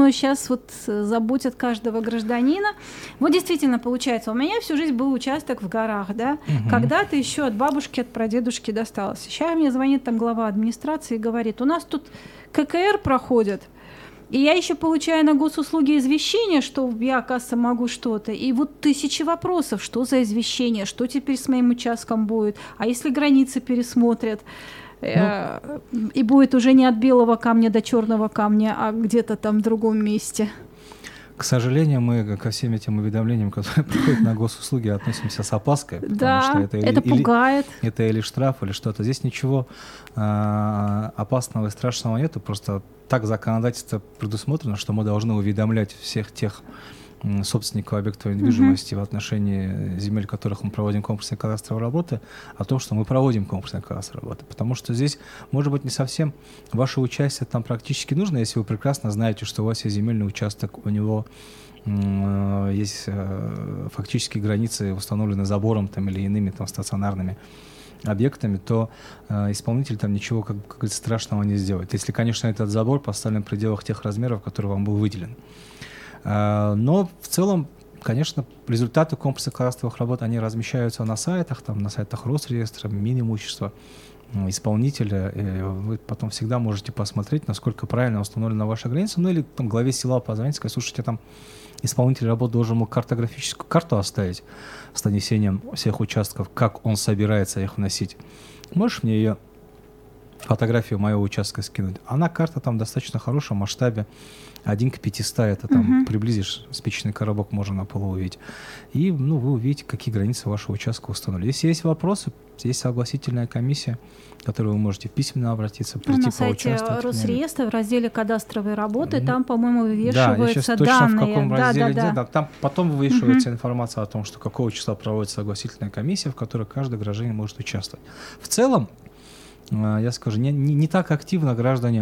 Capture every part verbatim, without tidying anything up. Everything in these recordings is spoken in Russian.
оно сейчас вот заботит каждого гражданина. Вот действительно получается, у меня всю жизнь был участок в горах, да, угу. Когда-то еще от бабушки, от прадедушки досталось. Сейчас мне звонит там глава администрации и говорит, у нас тут ка ка эр проходит, и я еще получаю на госуслуги извещения, что я, оказывается, могу что-то. И вот тысячи вопросов, что за извещение, что теперь с моим участком будет, а если границы пересмотрят, ну, и будет уже не от белого камня до черного камня, а где-то там в другом месте. К сожалению, мы ко всем этим уведомлениям, которые приходят на госуслуги, относимся с опаской, потому да, что это, это или, пугает. Или, это или штраф, или что-то. Здесь ничего э, опасного и страшного нету, просто так законодательство предусмотрено, что мы должны уведомлять всех тех собственников объектов недвижимости mm-hmm. в отношении земель, в которых мы проводим комплексные кадастровые работы, о том, что мы проводим комплексные кадастровые работы. Потому что здесь, может быть, не совсем ваше участие там практически нужно, если вы прекрасно знаете, что у вас есть земельный участок, у него э, есть э, фактически границы установлены забором там, или иными там, стационарными объектами, то э, исполнитель там ничего, как, как говорится, страшного не сделает. Если, конечно, этот забор поставлен в пределах тех размеров, которые вам был выделен. Э, но в целом, конечно, результаты комплексных кадастровых работ, они размещаются на сайтах, там, на сайтах Росреестра, Минимущества, исполнителя. И вы потом всегда можете посмотреть, насколько правильно установлена ваша граница. Ну или там главе села позвонить, сказать, слушайте, там исполнитель работ должен был картографическую карту оставить с нанесением всех участков, как он собирается их вносить. Можешь мне ее, фотографию моего участка скинуть? Она, карта там достаточно хорошая, в масштабе один к пятистам, это там uh-huh. приблизишь, спичечный коробок можно на полу увидеть. И ну, вы увидите, какие границы вашего участка установлены. Если есть вопросы, есть согласительная комиссия, к которой вы можете письменно обратиться, прийти ну, поучаствовать. На сайте Росреестра в разделе «Кадастровые работы» ну, там, по-моему, вывешиваются да, данные. Точно в каком да, разделе, да, да. Да, там потом вывешивается uh-huh. информация о том, что какого числа проводится согласительная комиссия, в которой каждый гражданин может участвовать. В целом, я скажу, не, не, не так активно граждане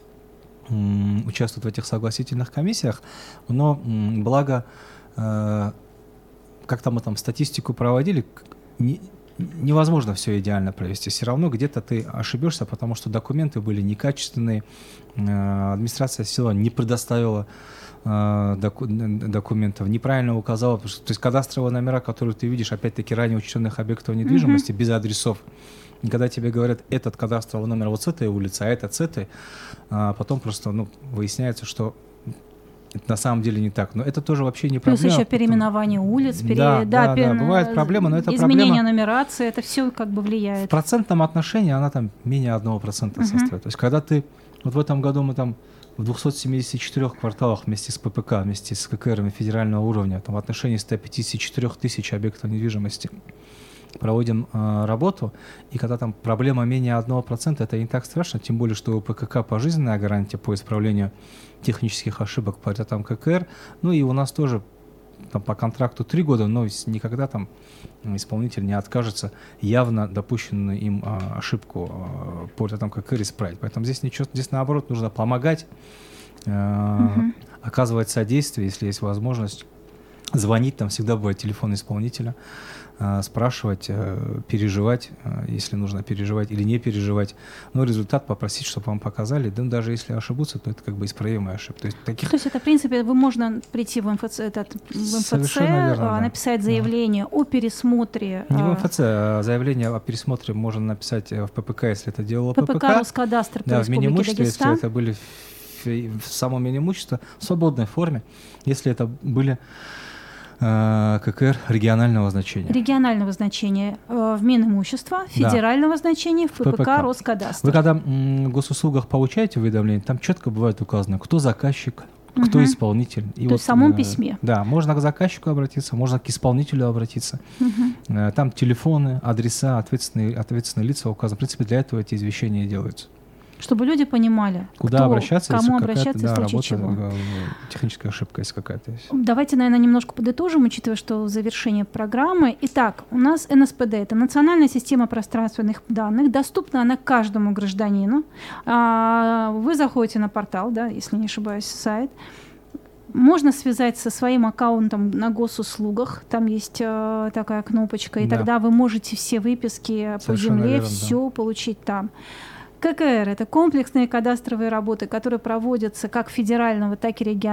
м, участвуют в этих согласительных комиссиях, но м, благо, э, как-то мы там статистику проводили, не, невозможно все идеально провести. Все равно где-то ты ошибешься, потому что документы были некачественные, э, администрация села не предоставила э, доку, документов, неправильно указала, потому что, то есть кадастровые номера, которые ты видишь, опять-таки, ранее учтенных объектов недвижимости, mm-hmm. без адресов. И когда тебе говорят, этот кадастровый номер вот с этой улицы, а этот с этой, а потом просто ну, выясняется, что это на самом деле не так. Но это тоже вообще не проблема. Плюс еще переименование улиц, пере... да, да, да, пер... да, бывает проблема, но это изменение проблема... нумерации, это все как бы влияет. В процентном отношении она там менее одного процента uh-huh. составит. То есть когда ты, вот в этом году мы там в двухстах семидесяти четырёх кварталах вместе с пэ пэ ка, вместе с ка ка эрами федерального уровня, там в отношении ста пятидесяти четырёх тысяч объектов недвижимости проводим э, работу, и когда там проблема менее одного процента, это не так страшно, тем более, что у пэ ка ка пожизненная гарантия по исправлению технических ошибок по там ка ка эр, ну и у нас тоже там, по контракту три года, но никогда там исполнитель не откажется явно допущенную им э, ошибку э, по там ка ка эр исправить. Поэтому здесь ничего, здесь наоборот нужно помогать, э, uh-huh. оказывать содействие, если есть возможность, звонить, там всегда бывает телефон исполнителя, спрашивать, переживать, если нужно переживать или не переживать, но результат попросить, чтобы вам показали, да даже если ошибутся, то это как бы исправимая ошибка. То есть, таких... то есть это, в принципе, вы можно прийти в эм эф цэ, этот, в эм эф цэ верно, написать да. заявление да. о пересмотре. Не в эм эф цэ, а заявление о пересмотре можно написать в пэ пэ ка, если это делало пэ пэ ка. пэ пэ ка, Роскадастр по да, Республике в Минимуществе, Дагестан. если это были в, в самом Минимуществе, в свободной форме, если это были ка ка эр регионального значения. Регионального значения в Минимущество, федерального да. значения в пэ пэ ка, пэ пэ ка Роскадастр. Вы когда м, в госуслугах получаете уведомление, там четко бывает указано, кто заказчик, кто угу. исполнитель. И То вот, есть в самом э, письме. Да, можно к заказчику обратиться, можно к исполнителю обратиться. Угу. Э, там телефоны, адреса, ответственные, ответственные лица указаны. В принципе, для этого эти извещения делаются. Чтобы люди понимали, куда кто, обращаться, кому обращаться да, в случае чего. Техническая ошибка, если какая-то есть. Давайте, наверное, немножко подытожим, учитывая, что завершение программы. Итак, у нас эн эс пэ дэ – это национальная система пространственных данных, доступна она каждому гражданину. Вы заходите на портал, да, если не ошибаюсь, сайт. Можно связать со своим аккаунтом на госуслугах, там есть э, такая кнопочка, и да. тогда вы можете все выписки Совершенно по земле, верно, все да. получить там. ка ка эр – это комплексные кадастровые работы, которые проводятся как федерального, так и регионального